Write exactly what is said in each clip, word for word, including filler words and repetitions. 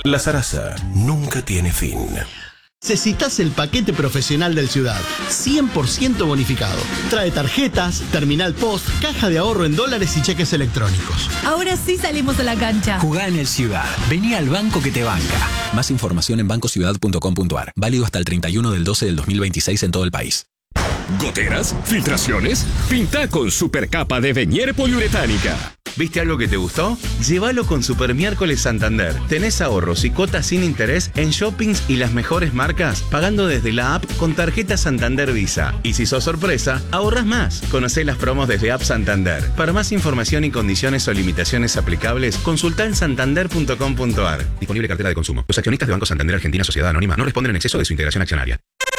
La zaraza nunca tiene fin. Necesitas el paquete profesional del Ciudad, cien por ciento bonificado. Trae tarjetas, terminal post, caja de ahorro en dólares y cheques electrónicos. Ahora sí salimos a la cancha. Jugá en el Ciudad. Vení al banco que te banca. Más información en banco ciudad punto com punto a r. Válido hasta el treinta y uno del doce del dos mil veintiséis en todo el país. ¿Goteras? ¿Filtraciones? Pinta con Supercapa de Venier Poliuretánica. ¿Viste algo que te gustó? Llévalo con Super Miércoles Santander. Tenés ahorros y cuotas sin interés en shoppings y las mejores marcas, pagando desde la app con tarjeta Santander Visa. Y si sos sorpresa, ahorras más. Conocé las promos desde App Santander. Para más información y condiciones o limitaciones aplicables, consultá en santander punto com punto a r. Disponible cartera de consumo. Los accionistas de Banco Santander Argentina Sociedad Anónima no responden en exceso de su integración accionaria.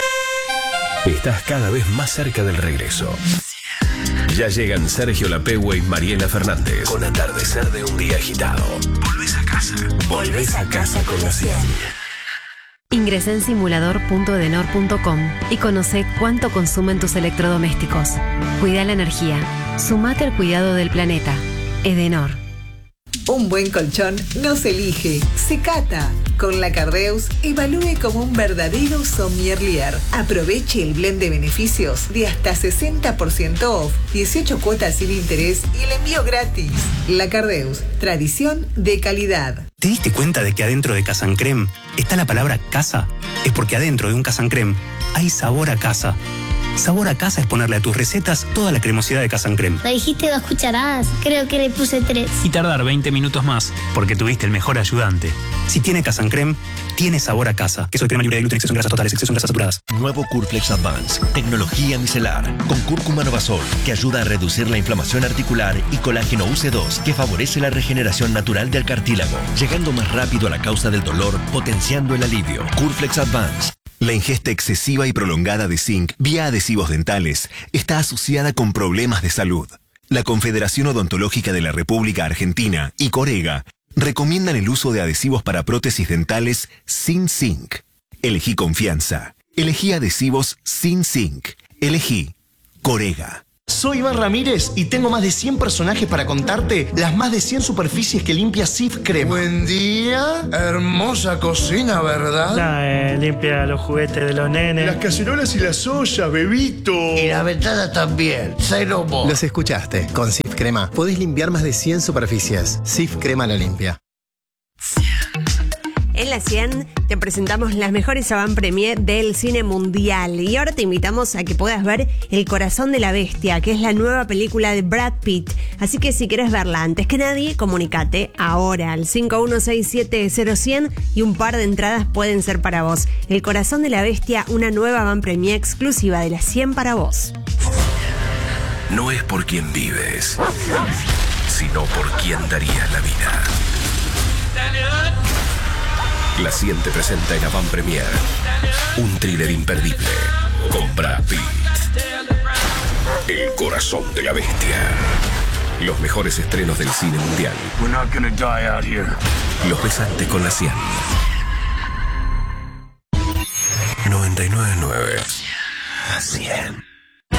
Estás cada vez más cerca del regreso. Ya llegan Sergio Lapegua y Mariela Fernández con Atardecer de un día agitado. Volvés a casa. Volvés a casa con la cien. Ingresá en simulador punto edenor punto com y conoce cuánto consumen tus electrodomésticos. Cuida la energía. Sumate al cuidado del planeta. Edenor. Un buen colchón no se elige, se cata. Con la Cardeus, evalúe como un verdadero sommelier. Aproveche el blend de beneficios de hasta sesenta por ciento off, dieciocho cuotas sin interés y el envío gratis. La Cardeus, tradición de calidad. ¿Te diste cuenta de que adentro de Casa Creme está la palabra casa? Es porque adentro de un Casa Creme hay sabor a casa. Sabor a casa es ponerle a tus recetas toda la cremosidad de Casa Creme. Me dijiste dos cucharadas, creo que le puse tres. Y tardar veinte minutos más, porque tuviste el mejor ayudante. Si tiene Casa Creme, tiene sabor a casa. Queso de crema libre de gluten, exceso en grasas totales, exceso en grasas saturadas. Nuevo Curflex Advance, tecnología micelar, con cúrcuma novasol, que ayuda a reducir la inflamación articular, y colágeno U C dos, que favorece la regeneración natural del cartílago, llegando más rápido a la causa del dolor, potenciando el alivio. Curflex Advance. La ingesta excesiva y prolongada de zinc vía adhesivos dentales está asociada con problemas de salud. La Confederación Odontológica de la República Argentina y Corega recomiendan el uso de adhesivos para prótesis dentales sin zinc. Elegí confianza. Elegí adhesivos sin zinc. Elegí Corega. Soy Iván Ramírez y tengo más de cien personajes para contarte las más de cien superficies que limpia Cif Crema. Buen día. Hermosa cocina, ¿verdad? La, eh, limpia los juguetes de los nenes. Las cacerolas y las ollas, bebito. Y la ventana también. Cero mo. Los escuchaste. Con Cif Crema podés limpiar más de cien superficies. Cif Crema la limpia. En la cien te presentamos las mejores avant-premiere del cine mundial y ahora te invitamos a que puedas ver El Corazón de la Bestia, que es la nueva película de Brad Pitt. Así que si quieres verla antes que nadie, comunícate ahora al cinco uno seis siete cero cien y un par de entradas pueden ser para vos. El Corazón de la Bestia, una nueva avant-premiere exclusiva de la cien para vos. No es por quien vives, sino por quien darías la vida. La cien te presenta en Avant Premiere un thriller imperdible con Brad Pitt. El Corazón de la Bestia. Los mejores estrenos del cine mundial. We're not gonna die out here. Los ves antes con la cien. noventa y nueve punto nueve. La cien.